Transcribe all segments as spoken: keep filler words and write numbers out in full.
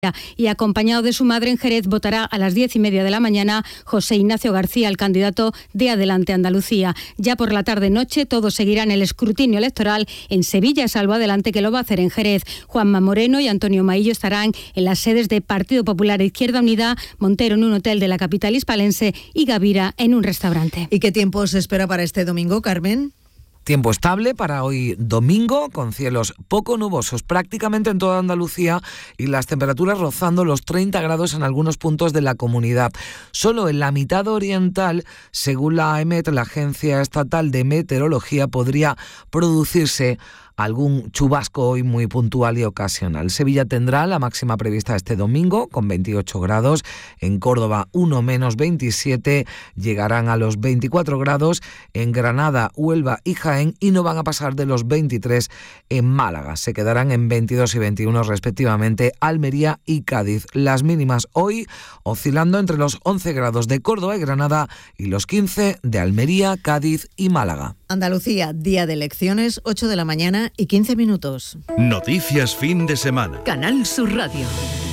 Y acompañado de su madre en Jerez votará a las diez y media de la mañana José Ignacio García, el candidato de Adelante Andalucía. Ya por la tarde-noche todos seguirán el escrutinio electoral en Sevilla, salvo Adelante, que lo va a hacer en Jerez. Juanma Moreno y Antonio Maillo estarán en las sedes de Partido Popular e Izquierda Unida, Montero en un hotel de la capital hispalense y Gavira en un restaurante. ¿Y qué tiempo se espera para este domingo, Carmen? Tiempo estable para hoy domingo, con cielos poco nubosos prácticamente en toda Andalucía y las temperaturas rozando los treinta grados en algunos puntos de la comunidad. Solo en la mitad oriental, según la A E M E T, la Agencia Estatal de Meteorología, podría producirse algún chubasco hoy muy puntual y ocasional. Sevilla tendrá la máxima prevista este domingo con veintiocho grados, en Córdoba uno menos veintisiete, llegarán a los veinticuatro grados en Granada, Huelva y Jaén y no van a pasar de los veintitrés en Málaga. Se quedarán en veintidós y veintiuno respectivamente Almería y Cádiz. Las mínimas hoy oscilando entre los once grados de Córdoba y Granada y los quince de Almería, Cádiz y Málaga. Andalucía, día de elecciones, ocho de la mañana y quince minutos. Noticias fin de semana. Canal Sur Radio.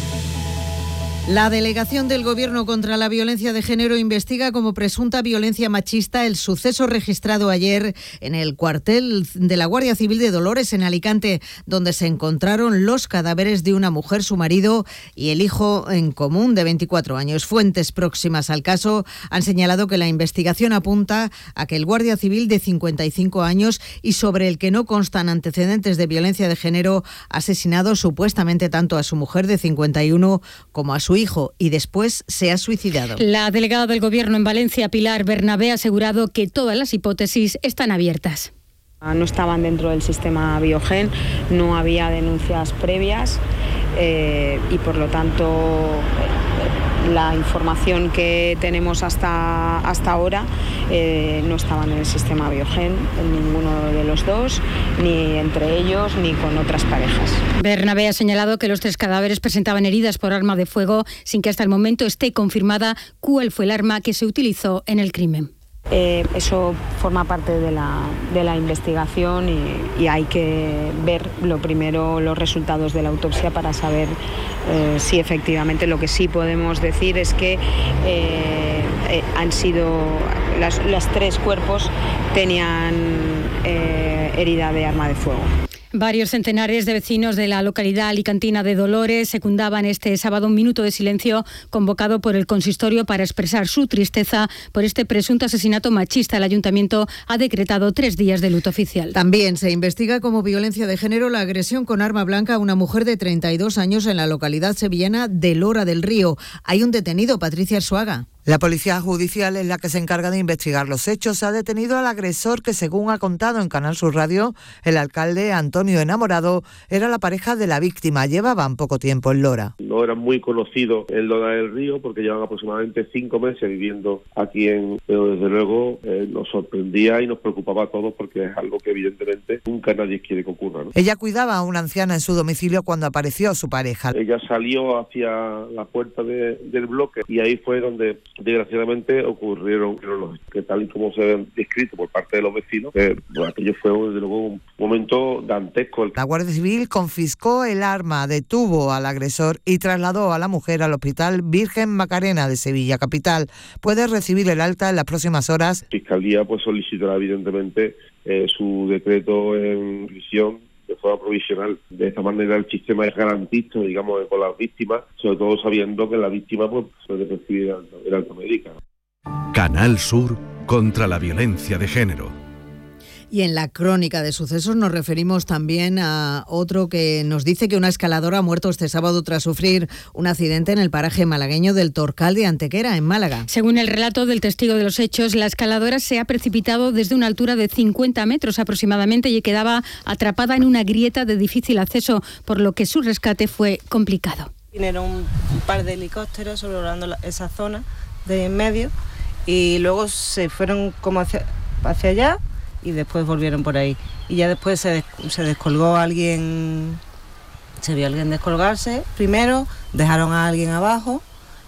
La Delegación del Gobierno contra la Violencia de Género investiga como presunta violencia machista el suceso registrado ayer en el cuartel de la Guardia Civil de Dolores, en Alicante, donde se encontraron los cadáveres de una mujer, su marido y el hijo en común de veinticuatro años. Fuentes próximas al caso han señalado que la investigación apunta a que el Guardia Civil de cincuenta y cinco años y sobre el que no constan antecedentes de violencia de género ha asesinado supuestamente tanto a su mujer de cincuenta y uno como a su hijo y después se ha suicidado. La delegada del Gobierno en Valencia, Pilar Bernabé, ha asegurado que todas las hipótesis están abiertas. No estaban dentro del sistema Biogen, no había denuncias previas eh, y por lo tanto la información que tenemos hasta, hasta ahora eh, no estaban en el sistema Biogen, en ninguno de los dos, ni entre ellos ni con otras parejas. Bernabé ha señalado que los tres cadáveres presentaban heridas por arma de fuego sin que hasta el momento esté confirmada cuál fue el arma que se utilizó en el crimen. Eh, eso forma parte de la, de la investigación y, y hay que ver lo primero los resultados de la autopsia para saber eh, si efectivamente. Lo que sí podemos decir es que eh, eh, han sido las, las tres cuerpos tenían eh, herida de arma de fuego. Varios centenares de vecinos de la localidad alicantina de Dolores secundaban este sábado un minuto de silencio convocado por el consistorio para expresar su tristeza por este presunto asesinato machista. El ayuntamiento ha decretado tres días de luto oficial. También se investiga como violencia de género la agresión con arma blanca a una mujer de treinta y dos años en la localidad sevillana de Lora del Río. Hay un detenido, Patricia Arzuaga. La Policía Judicial es la que se encarga de investigar los hechos. Ha detenido al agresor que, según ha contado en Canal Sur Radio, el alcalde Antonio Enamorado era la pareja de la víctima. Llevaban poco tiempo en Lora. No eran muy conocidos en Lora del Río porque llevan aproximadamente cinco meses viviendo aquí en... Pero desde luego eh, nos sorprendía y nos preocupaba a todos porque es algo que evidentemente nunca nadie quiere que ocurra, ¿no? Ella cuidaba a una anciana en su domicilio cuando apareció su pareja. Ella salió hacia la puerta de, del bloque y ahí fue donde desgraciadamente ocurrieron los que tal y como se han descrito por parte de los vecinos, que bueno, aquello fue desde luego un momento dantesco. La Guardia Civil confiscó el arma, detuvo al agresor y trasladó a la mujer al Hospital Virgen Macarena de Sevilla capital. Puede recibir el alta en las próximas horas. La Fiscalía pues solicitará evidentemente eh, su decreto en prisión de forma provisional. De esta manera el sistema es garantista, digamos, con las víctimas, sobre todo sabiendo que la víctima pues, puede recibir el alta médica. Canal Sur contra la violencia de género. Y en la crónica de sucesos nos referimos también a otro que nos dice que una escaladora ha muerto este sábado tras sufrir un accidente en el paraje malagueño del Torcal de Antequera, en Málaga. Según el relato del testigo de los hechos, la escaladora se ha precipitado desde una altura de cincuenta metros aproximadamente y quedaba atrapada en una grieta de difícil acceso, por lo que su rescate fue complicado. Vinieron un par de helicópteros sobrevolando esa zona de en medio y luego se fueron como hacia, hacia allá y después volvieron por ahí. Y ya después se, des, se descolgó alguien, se vio a alguien descolgarse primero, dejaron a alguien abajo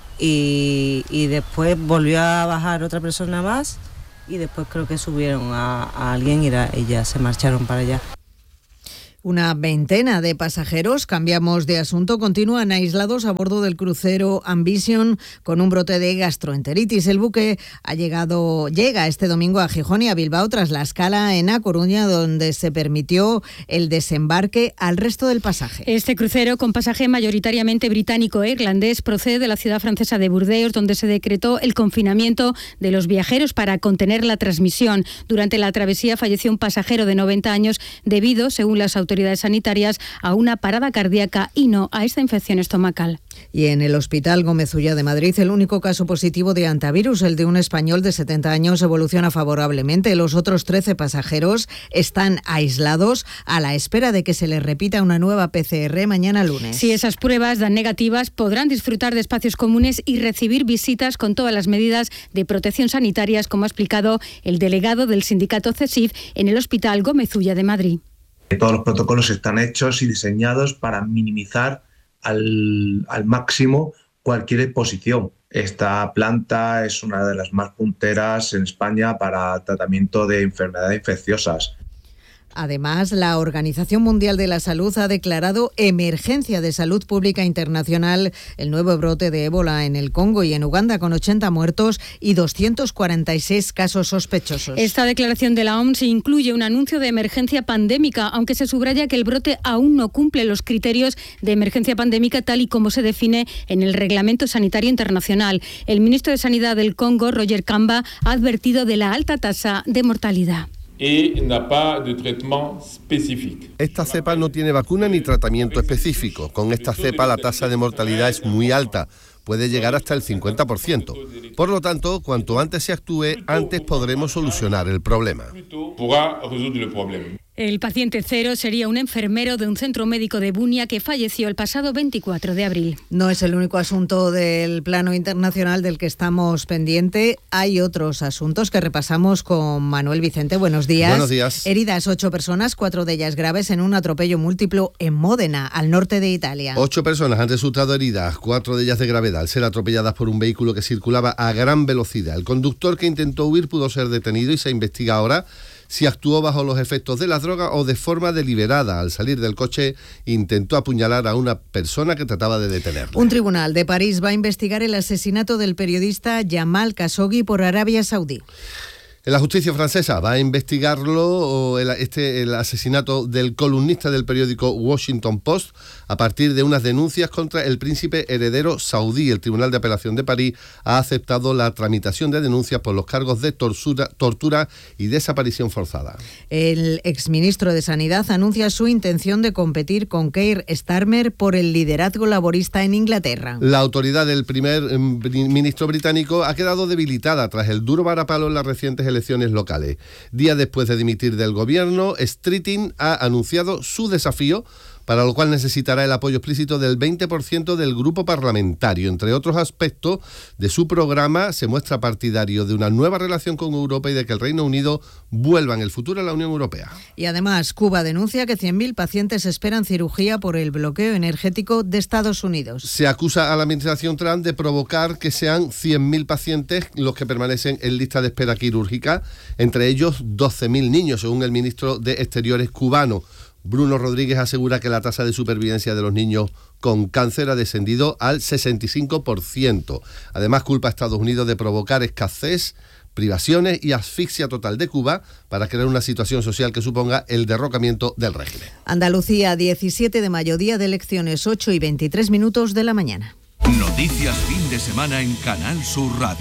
y, y después volvió a bajar otra persona más y después creo que subieron a, a alguien y, era, y ya se marcharon para allá. Una veintena de pasajeros, cambiamos de asunto, continúan aislados a bordo del crucero Ambition con un brote de gastroenteritis. El buque ha llegado, llega este domingo a Gijón y a Bilbao tras la escala en A Coruña, donde se permitió el desembarque al resto del pasaje. Este crucero, con pasaje mayoritariamente británico e irlandés, procede de la ciudad francesa de Burdeos, donde se decretó el confinamiento de los viajeros para contener la transmisión. Durante la travesía falleció un pasajero de noventa años debido, según las autoridades autoridades sanitarias, a una parada cardíaca y no a esta infección estomacal. Y en el Hospital Gómez Ulla de Madrid, el único caso positivo de antivirus, el de un español de setenta años, evoluciona favorablemente. Los otros trece pasajeros están aislados a la espera de que se les repita una nueva P C R mañana lunes. Si esas pruebas dan negativas, podrán disfrutar de espacios comunes y recibir visitas con todas las medidas de protección sanitarias, como ha explicado el delegado del sindicato CESIF en el Hospital Gómez Ulla de Madrid. Todos los protocolos están hechos y diseñados para minimizar al, al máximo cualquier exposición. Esta planta es una de las más punteras en España para tratamiento de enfermedades infecciosas. Además, la Organización Mundial de la Salud ha declarado emergencia de salud pública internacional el nuevo brote de ébola en el Congo y en Uganda, con ochenta muertos y doscientos cuarenta y seis casos sospechosos. Esta declaración de la O M S incluye un anuncio de emergencia pandémica, aunque se subraya que el brote aún no cumple los criterios de emergencia pandémica tal y como se define en el Reglamento Sanitario Internacional. El ministro de Sanidad del Congo, Roger Kamba, ha advertido de la alta tasa de mortalidad. Esta cepa no tiene vacuna ni tratamiento específico. Con esta cepa la tasa de mortalidad es muy alta, puede llegar hasta el cincuenta por ciento. Por lo tanto, cuanto antes se actúe, antes podremos solucionar el problema. El paciente cero sería un enfermero de un centro médico de Bunia que falleció el pasado veinticuatro de abril. No es el único asunto del plano internacional del que estamos pendiente. Hay otros asuntos que repasamos con Manuel Vicente. Buenos días. Buenos días. Heridas ocho personas, cuatro de ellas graves, en un atropello múltiplo en Módena, al norte de Italia. Ocho personas han resultado heridas, cuatro de ellas de gravedad, al ser atropelladas por un vehículo que circulaba a gran velocidad. El conductor que intentó huir pudo ser detenido y se investiga ahora si actuó bajo los efectos de las drogas o de forma deliberada. Al salir del coche intentó apuñalar a una persona que trataba de detenerlo. Un tribunal de París va a investigar el asesinato del periodista Jamal Khashoggi por Arabia Saudí. La justicia francesa va a investigarlo, el, este, el asesinato del columnista del periódico Washington Post, a partir de unas denuncias contra el príncipe heredero saudí. El Tribunal de Apelación de París ha aceptado la tramitación de denuncias por los cargos de tortura, tortura y desaparición forzada. El exministro de Sanidad anuncia su intención de competir con Keir Starmer por el liderazgo laborista en Inglaterra. La autoridad del primer ministro británico ha quedado debilitada tras el duro varapalo en las recientes elecciones locales. Días después de dimitir del gobierno, Streeting ha anunciado su desafío, para lo cual necesitará el apoyo explícito del veinte por ciento del grupo parlamentario. Entre otros aspectos de su programa, se muestra partidario de una nueva relación con Europa y de que el Reino Unido vuelva en el futuro a la Unión Europea. Y además, Cuba denuncia que cien mil pacientes esperan cirugía por el bloqueo energético de Estados Unidos. Se acusa a la administración Trump de provocar que sean cien mil pacientes los que permanecen en lista de espera quirúrgica, entre ellos doce mil niños, según el ministro de Exteriores cubano. Bruno Rodríguez asegura que la tasa de supervivencia de los niños con cáncer ha descendido al sesenta y cinco por ciento. Además, culpa a Estados Unidos de provocar escasez, privaciones y asfixia total de Cuba para crear una situación social que suponga el derrocamiento del régimen. Andalucía, diecisiete de mayo, día de elecciones, ocho y veintitrés minutos de la mañana. Noticias fin de semana en Canal Sur Radio.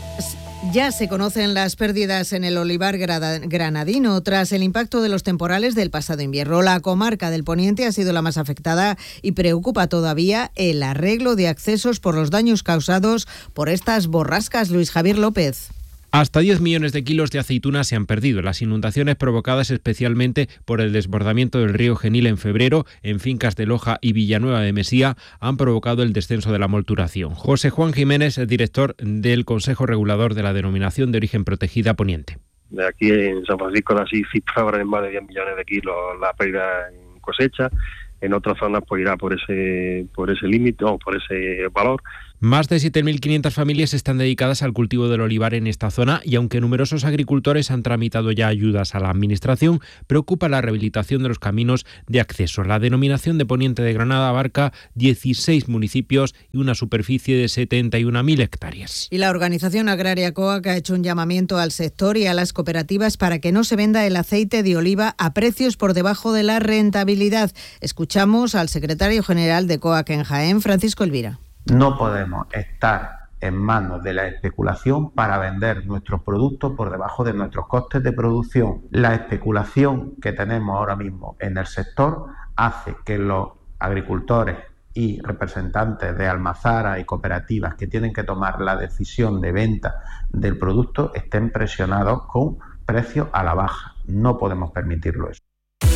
Ya se conocen las pérdidas en el olivar granadino tras el impacto de los temporales del pasado invierno. La comarca del Poniente ha sido la más afectada y preocupa todavía el arreglo de accesos por los daños causados por estas borrascas. Luis Javier López. Hasta diez millones de kilos de aceitunas se han perdido. Las inundaciones provocadas especialmente por el desbordamiento del río Genil en febrero en fincas de Loja y Villanueva de Mesía han provocado el descenso de la molturación. José Juan Jiménez, director del Consejo Regulador de la Denominación de Origen Protegida Poniente. De aquí en San Francisco de Asís cifraban en más de diez millones de kilos la pérdida en cosecha. en otras zonas pues irá por ese por ese límite o por ese valor. Más de siete mil quinientas familias están dedicadas al cultivo del olivar en esta zona y aunque numerosos agricultores han tramitado ya ayudas a la Administración, preocupa la rehabilitación de los caminos de acceso. La denominación de Poniente de Granada abarca dieciséis municipios y una superficie de setenta y una mil hectáreas. Y la organización agraria COAC ha hecho un llamamiento al sector y a las cooperativas para que no se venda el aceite de oliva a precios por debajo de la rentabilidad. Escuchamos al secretario general de COAC en Jaén, Francisco Elvira. No podemos estar en manos de la especulación para vender nuestros productos por debajo de nuestros costes de producción. La especulación que tenemos ahora mismo en el sector hace que los agricultores y representantes de almazaras y cooperativas que tienen que tomar la decisión de venta del producto estén presionados con precios a la baja. No podemos permitirlo eso.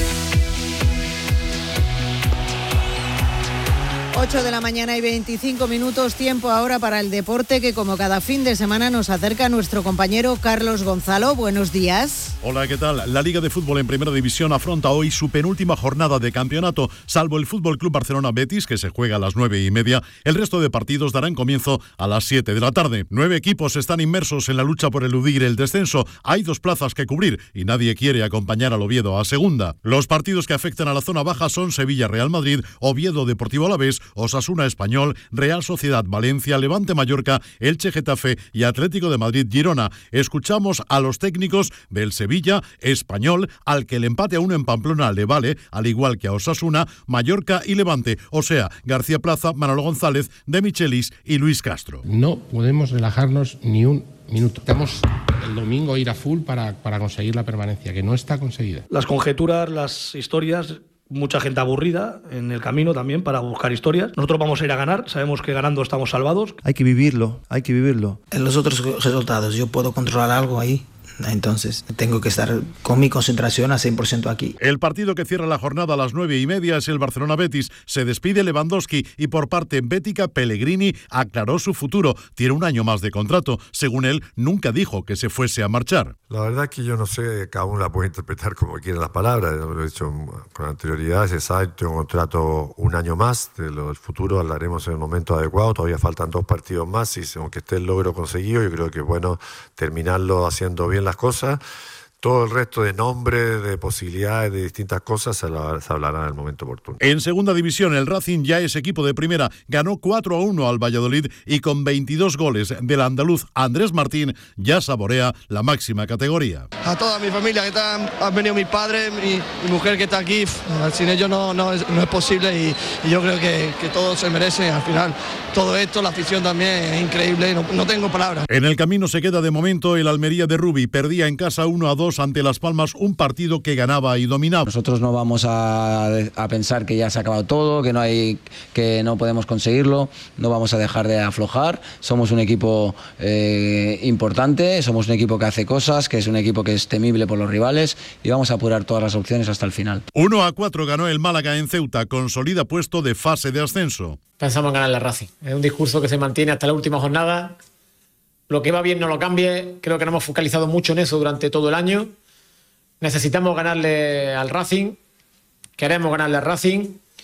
ocho de la mañana y veinticinco minutos, tiempo ahora para el deporte que como cada fin de semana nos acerca nuestro compañero Carlos Gonzalo. Buenos días. Hola, ¿qué tal? La Liga de Fútbol en Primera División afronta hoy su penúltima jornada de campeonato. Salvo el Fútbol Club Barcelona Betis, que se juega a las nueve y media, el resto de partidos darán comienzo a las siete de la tarde. Nueve equipos están inmersos en la lucha por eludir el descenso. Hay dos plazas que cubrir y nadie quiere acompañar al Oviedo a segunda. Los partidos que afectan a la zona baja son Sevilla-Real Madrid, Oviedo-Deportivo Alavés, Osasuna Español, Real Sociedad Valencia, Levante Mallorca, Elche Getafe y Atlético de Madrid Girona. Escuchamos a los técnicos del Sevilla Español, al que el empate a uno en Pamplona le vale, al igual que a Osasuna, Mallorca y Levante, o sea, García Plaza, Manolo González, De Michelis y Luis Castro. No podemos relajarnos ni un minuto. Tenemos el domingo ir a full para, para conseguir la permanencia, que no está conseguida. Las conjeturas, las historias, mucha gente aburrida en el camino también para buscar historias. Nosotros vamos a ir a ganar, sabemos que ganando estamos salvados. Hay que vivirlo, hay que vivirlo. En los otros resultados yo puedo controlar algo ahí. Entonces tengo que estar con mi concentración a cien por ciento aquí. El partido que cierra la jornada a las nueve y media es el Barcelona-Betis. Se despide Lewandowski y por parte bética Pellegrini aclaró su futuro. Tiene un año más de contrato. Según él, nunca dijo que se fuese a marchar. La verdad es que yo no sé, cada uno la puede interpretar como quiera las palabras. Lo he dicho con anterioridad, se sabe, tengo un contrato un año más. De lo del futuro hablaremos en el momento adecuado. Todavía faltan dos partidos más y aunque esté el logro conseguido, yo creo que es bueno terminarlo haciendo bien las cosas. Todo el resto de nombres, de posibilidades, de distintas cosas se, la, se hablará en el momento oportuno. En segunda división, el Racing ya es equipo de primera. Ganó cuatro a uno al Valladolid y con veintidós goles del andaluz Andrés Martín ya saborea la máxima categoría. A toda mi familia que están, han venido mis padres, mi, mi mujer que está aquí, sin ellos no, no, es, no es posible y, y yo creo que, que todos se merecen al final. Todo esto, la afición también es increíble, no, no tengo palabras. En el camino se queda de momento el Almería de Rubi. Perdía en casa uno a dos ante Las Palmas, un partido que ganaba y dominaba. Nosotros no vamos a, a pensar que ya se ha acabado todo, que no hay, que no podemos conseguirlo, no vamos a dejar de aflojar. Somos un equipo eh, importante, somos un equipo que hace cosas, que es un equipo que es temible por los rivales y vamos a apurar todas las opciones hasta el final. uno a cuatro ganó el Málaga en Ceuta, consolida puesto de fase de ascenso. Pensamos en ganar la Racing. Es un discurso que se mantiene hasta la última jornada. Lo que va bien no lo cambie. Creo que nos hemos focalizado mucho en eso durante todo el año. Necesitamos ganarle al Racing. Queremos ganarle al Racing.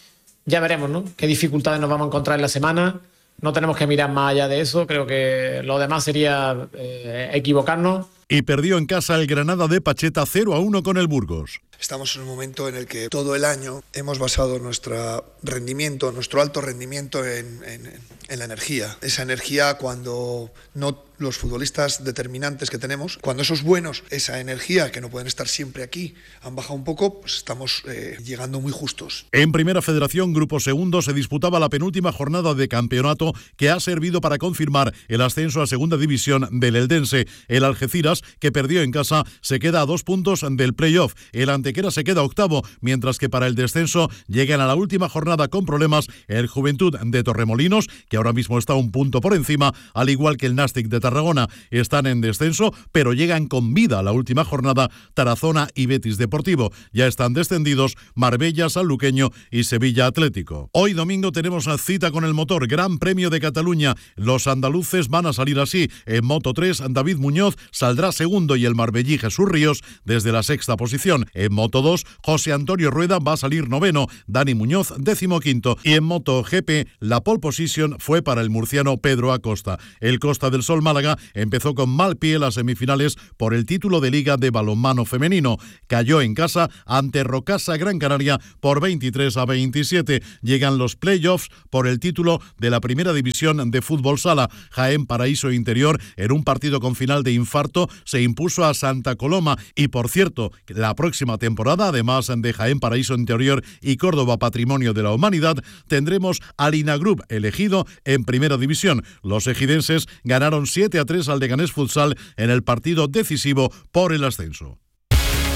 Ya veremos, ¿no? Qué dificultades nos vamos a encontrar en la semana. No tenemos que mirar más allá de eso. Creo que lo demás sería eh, equivocarnos. Y perdió en casa el Granada de Pacheta cero a uno con el Burgos. Estamos en un momento en el que todo el año hemos basado nuestro rendimiento, nuestro alto rendimiento en, en, en la energía. Esa energía cuando no los futbolistas determinantes que tenemos, cuando esos buenos, esa energía que no pueden estar siempre aquí, han bajado un poco, pues estamos eh, llegando muy justos. En Primera Federación, Grupo Segundo, se disputaba la penúltima jornada de campeonato que ha servido para confirmar el ascenso a Segunda División del Eldense. El Algeciras, que perdió en casa, se queda a dos puntos del playoff. El Antequera se queda octavo, mientras que para el descenso llegan a la última jornada con problemas el Juventud de Torremolinos, que ahora mismo está un punto por encima, al igual que el Nàstic de Tarragona están en descenso, pero llegan con vida a la última jornada Tarazona y Betis Deportivo. Ya están descendidos Marbella, Sanluqueño y Sevilla Atlético. Hoy domingo tenemos una cita con el motor, Gran Premio de Cataluña. Los andaluces van a salir así. En Moto tres, David Muñoz saldrá segundo y el marbellí Jesús Ríos desde la sexta posición. En Moto dos, José Antonio Rueda va a salir noveno, Dani Muñoz decimoquinto. Y en Moto G P, la pole position fue para el murciano Pedro Acosta. El Costa del Sol Málaga empezó con mal pie las semifinales por el título de Liga de Balonmano Femenino. Cayó en casa ante Rocasa Gran Canaria por veintitrés a veintisiete. Llegan los playoffs por el título de la Primera División de Fútbol Sala. Jaén Paraíso Interior, en un partido con final de infarto, se impuso a Santa Coloma. Y por cierto, la próxima temporada, además de Jaén Paraíso Interior y Córdoba Patrimonio de la Humanidad, tendremos al Inagroup elegido en Primera División. Los ejidenses ganaron siete a tres al Leganés Futsal en el partido decisivo por el ascenso.